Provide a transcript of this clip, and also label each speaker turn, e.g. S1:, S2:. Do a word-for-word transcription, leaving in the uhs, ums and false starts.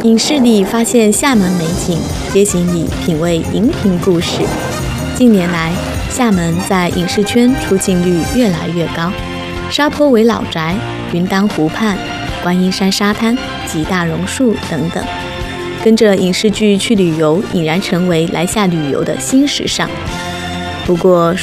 S1: 影视里发现厦门美景，街景里品味荧屏故事。近年来，厦门在影视圈出镜率越来越高，沙坡尾老宅、云丹湖畔、观音山沙滩及大榕树等等，跟着影视剧去旅游，已然成为来厦旅游的新时尚。不过，